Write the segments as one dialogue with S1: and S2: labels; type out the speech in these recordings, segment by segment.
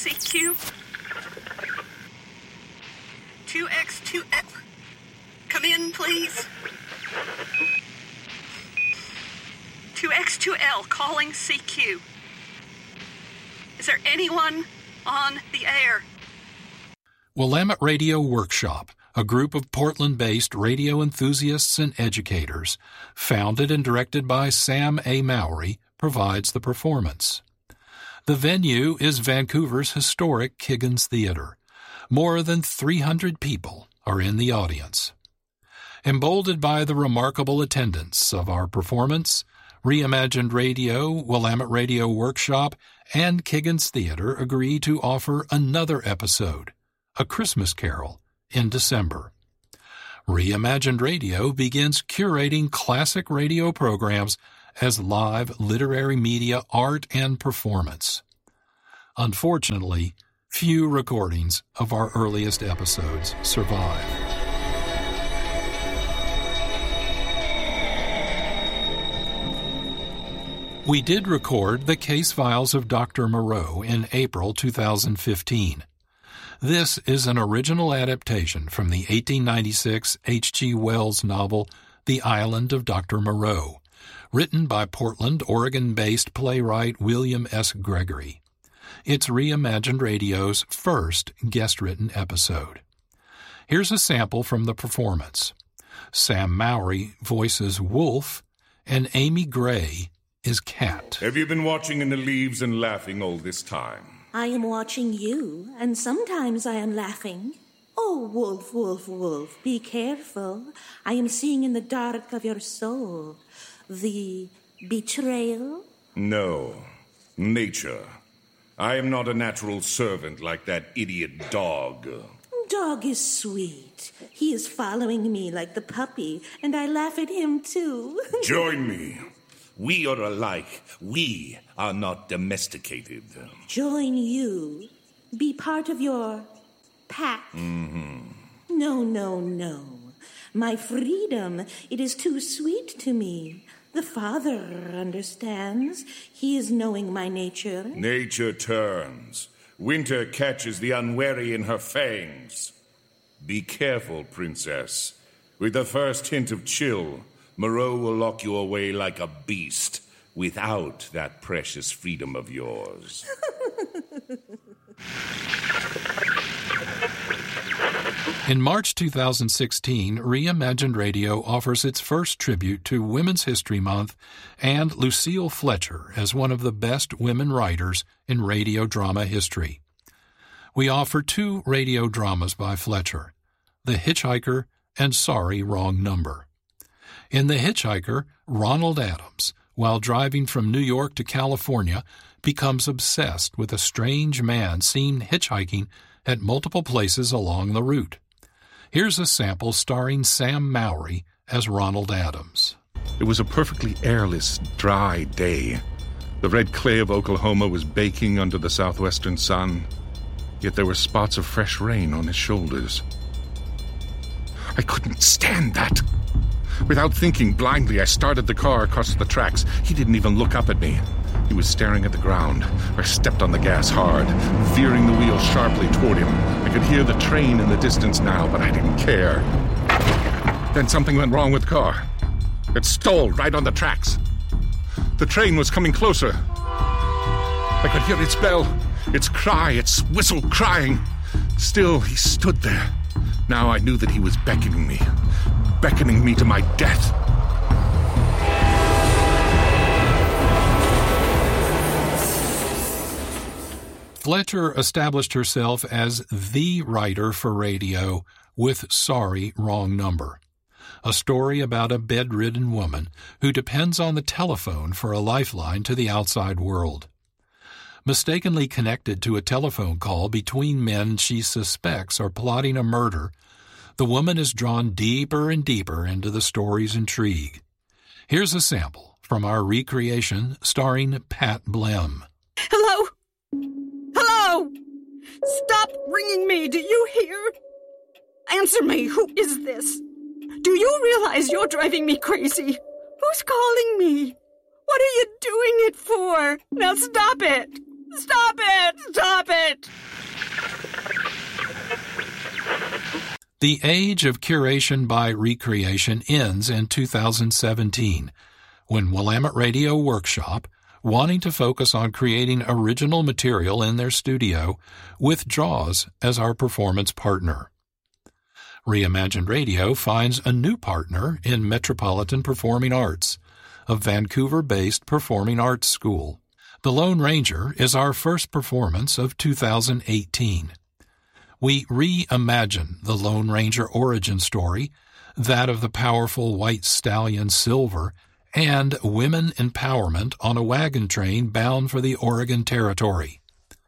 S1: CQ. 2X2F. Come in, please. 2X2L calling CQ. Is there anyone on the air?
S2: Willamette Radio Workshop, a group of Portland-based radio enthusiasts and educators, founded and directed by Sam A. Mowry, provides the performance. The venue is Vancouver's historic Kiggins Theatre. More than 300 people are in the audience. Emboldened by the remarkable attendance of our performance, Reimagined Radio, Willamette Radio Workshop, and Kiggins Theatre agree to offer another episode, A Christmas Carol, in December. Reimagined Radio begins curating classic radio programs as live literary media, art, and performance. Unfortunately, few recordings of our earliest episodes survive. We did record the case files of Dr. Moreau in April 2015. This is an original adaptation from the 1896 H.G. Wells novel The Island of Dr. Moreau, written by Portland, Oregon-based playwright William S. Gregory. It's Reimagined Radio's first guest-written episode. Here's a sample from the performance. Sam Mowry voices Wolf, and Amy Gray is Cat.
S3: Have you been watching in the leaves and laughing all this time?
S4: I am watching you, and sometimes I am laughing. Oh, Wolf, Wolf, Wolf, be careful. I am seeing in the dark of your soul the betrayal.
S3: No, nature. I am not a natural servant like that idiot dog.
S4: Dog is sweet. He is following me like the puppy, and I laugh at him too.
S3: Join me. We are alike. We are not domesticated.
S4: Join you. Be part of your pack.
S3: Mm-hmm.
S4: No, no, no. My freedom, it is too sweet to me. The Father understands. He is knowing my nature.
S3: Nature turns. Winter catches the unwary in her fangs. Be careful, Princess. With the first hint of chill, Moreau will lock you away like a beast without that precious freedom of yours.
S2: In March 2016, Reimagined Radio offers its first tribute to Women's History Month and Lucille Fletcher as one of the best women writers in radio drama history. We offer 2 radio dramas by Fletcher, The Hitchhiker and Sorry, Wrong Number. In The Hitchhiker, Ronald Adams, while driving from New York to California, becomes obsessed with a strange man seen hitchhiking at multiple places along the route. Here's a sample starring Sam Mowry as Ronald Adams.
S5: It was a perfectly airless, dry day. The red clay of Oklahoma was baking under the southwestern sun, yet there were spots of fresh rain on his shoulders. I couldn't stand that. Without thinking, blindly, I started the car across the tracks. He didn't even look up at me. He was staring at the ground. I stepped on the gas hard, veering the wheel sharply toward him. I could hear the train in the distance now, but I didn't care. Then something went wrong with the car. It stalled right on the tracks. The train was coming closer. I could hear its bell, its cry, its whistle crying. Still, he stood there. Now I knew that he was beckoning me to my death.
S2: Fletcher established herself as the writer for radio with Sorry, Wrong Number, a story about a bedridden woman who depends on the telephone for a lifeline to the outside world. Mistakenly connected to a telephone call between men she suspects are plotting a murder, the woman is drawn deeper and deeper into the story's intrigue. Here's a sample from our recreation starring Pat Blem.
S6: Hello? Hello? Stop ringing me, do you hear? Answer me, who is this? Do you realize you're driving me crazy? Who's calling me? What are you doing it for? Now stop it! Stop it! Stop it!
S2: The age of curation by recreation ends in 2017, when Willamette Radio Workshop, wanting to focus on creating original material in their studio, withdraws as our performance partner. Reimagined Radio finds a new partner in Metropolitan Performing Arts, a Vancouver-based performing arts school. The Lone Ranger is our first performance of 2018. We reimagine the Lone Ranger origin story, that of the powerful white stallion Silver, and women empowerment on a wagon train bound for the Oregon Territory.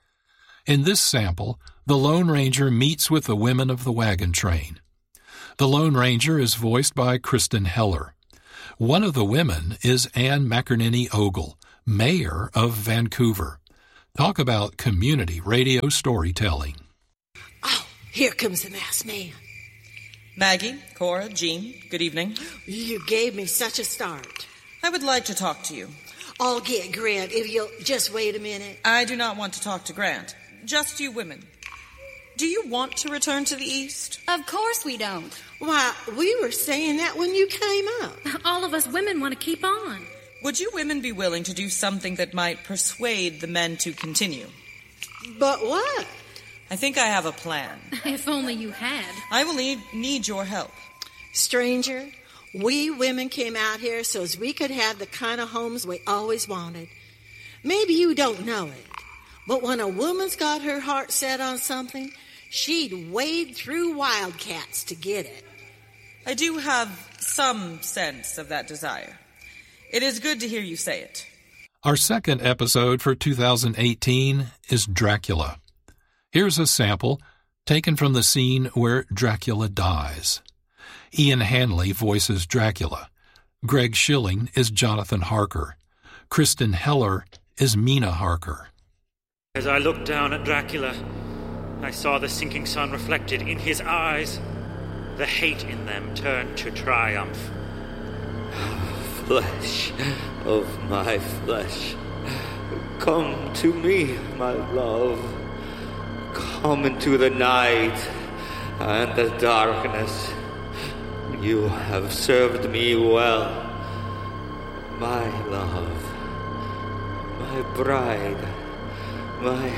S2: In this sample, the Lone Ranger meets with the women of the wagon train. The Lone Ranger is voiced by Kristen Heller. One of the women is Anne McInerney Ogle, mayor of Vancouver. Talk about community radio storytelling.
S7: Oh, here comes the masked man.
S8: Maggie, Cora, Jean, good evening.
S7: You gave me such a start.
S8: I would like to talk to you.
S7: I'll get Grant if you'll just wait a minute.
S8: I do not want to talk to Grant. Just you women. Do you want to return to the East?
S9: Of course we don't.
S7: Why, we were saying that when you came up.
S9: All of us women want to keep on.
S8: Would you women be willing to do something that might persuade the men to continue?
S7: But what?
S8: I think I have a plan.
S9: If only you had.
S8: I will need your help.
S7: Stranger, we women came out here so as we could have the kind of homes we always wanted. Maybe you don't know it, but when a woman's got her heart set on something, she'd wade through wildcats to get it.
S8: I do have some sense of that desire. It is good to hear you say it.
S2: Our second episode for 2018 is Dracula. Here's a sample taken from the scene where Dracula dies. Ian Hanley voices Dracula. Greg Schilling is Jonathan Harker. Kristen Heller is Mina Harker.
S10: As I looked down at Dracula, I saw the sinking sun reflected in his eyes. The hate in them turned to triumph.
S11: Flesh of my flesh, come to me, my love. Come into the night and the darkness. You have served me well, my love, my bride, my...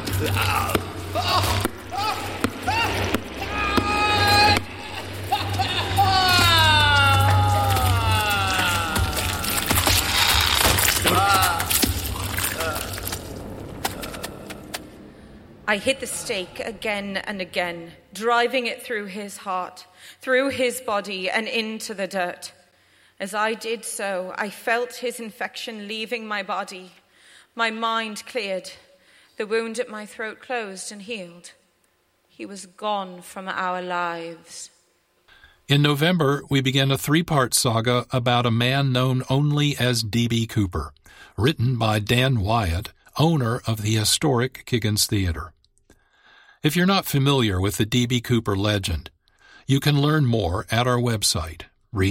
S12: I hit the stake again and again, driving it through his heart, through his body, and into the dirt. As I did so, I felt his infection leaving my body. My mind cleared. The wound at my throat closed and healed. He was gone from our lives.
S2: In November, we began a 3-part saga about a man known only as D.B. Cooper, written by Dan Wyatt, owner of the historic Kiggins Theater. If you're not familiar with the D.B. Cooper legend, you can learn more at our website,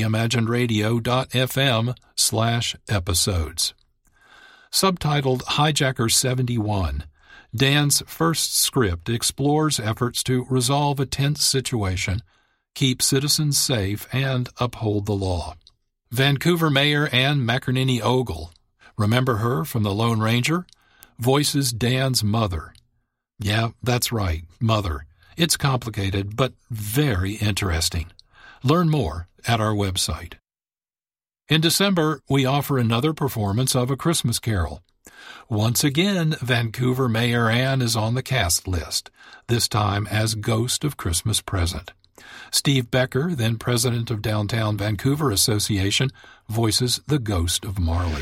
S2: reimaginedradio.fm/episodes. Subtitled Hijacker 71, Dan's first script explores efforts to resolve a tense situation, keep citizens safe, and uphold the law. Vancouver Mayor Anne McInerney Ogle, remember her from The Lone Ranger? Voices Dan's mother. Yeah, that's right, mother. It's complicated, but very interesting. Learn more at our website. In December, we offer another performance of A Christmas Carol. Once again, Vancouver Mayor Anne is on the cast list, this time as Ghost of Christmas Present. Steve Becker, then president of Downtown Vancouver Association, voices the Ghost of Marley.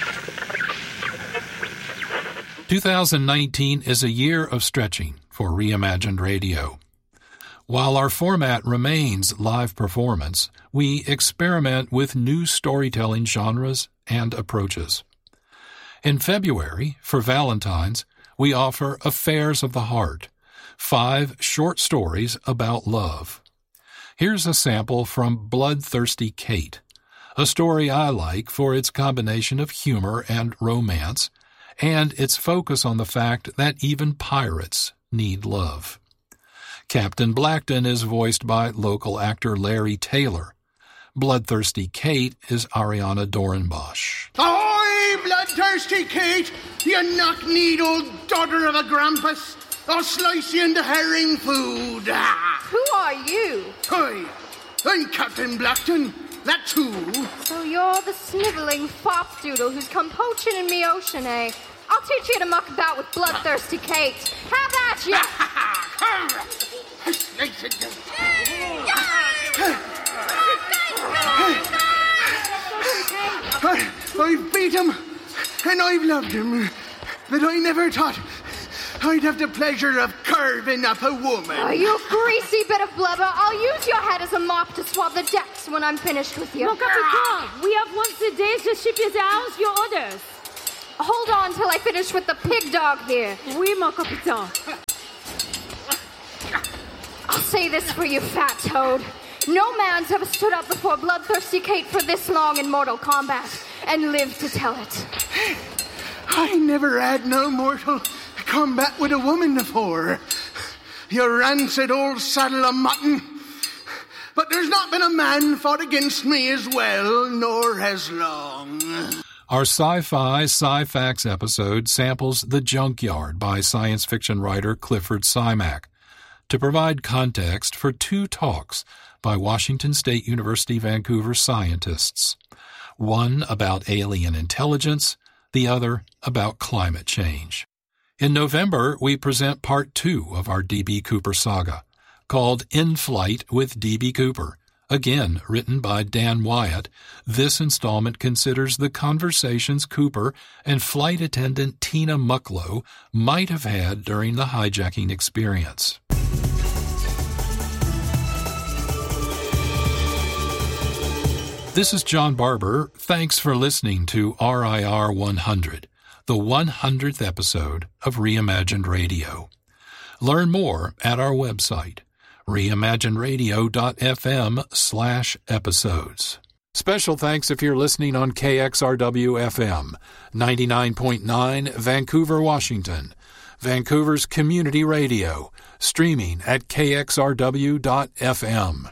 S2: 2019 is a year of stretching for Reimagined Radio. While our format remains live performance, we experiment with new storytelling genres and approaches. In February, for Valentine's, we offer Affairs of the Heart, 5 short stories about love. Here's a sample from Bloodthirsty Kate, a story I like for its combination of humor and romance, and its focus on the fact that even pirates need love. Captain Blackton is voiced by local actor Larry Taylor. Bloodthirsty Kate is Ariana Dorenbosch.
S13: Ahoy, Bloodthirsty Kate, you knock-kneed old daughter of a grampus. I'll slice you into herring food.
S14: Who are you?
S13: Hi, I'm Captain Blackton. That's who.
S14: So you're the sniveling fop-doodle who's come poaching in me ocean, eh? I'll teach you to muck about with Bloodthirsty Kate. Have at ya!
S13: I've beat him, and I've loved him, but I never thought I'd have the pleasure of carving up a woman.
S14: Oh, you greasy bit of blubber. I'll use your head as a mop to swab the decks when I'm finished with you.
S15: Mon capitaine, we have once a day to ship you down your orders.
S14: Hold on till I finish with the pig dog here.
S15: Oui, mon capitaine.
S14: I'll say this for you, fat toad. No man's ever stood up before Bloodthirsty Kate for this long in mortal combat and lived to tell it.
S13: I never had no mortal combat with a woman before. You rancid old saddle of mutton. But there's not been a man fought against me as well, nor as long.
S2: Our Sci-Fi Sci-Fax episode samples The Junkyard by science fiction writer Clifford Simak to provide context for two talks by Washington State University Vancouver scientists, one about alien intelligence, the other about climate change. In November, we present Part 2 of our D.B. Cooper saga, called In Flight with D.B. Cooper. Again, written by Dan Wyatt, this installment considers the conversations Cooper and flight attendant Tina Mucklow might have had during the hijacking experience. This is John Barber. Thanks for listening to RIR 100, the 100th episode of Reimagined Radio. Learn more at our website, reimagineradio.fm/episodes. Special thanks if you're listening on KXRW-FM, 99.9 Vancouver, Washington, Vancouver's community radio, streaming at kxrw.fm.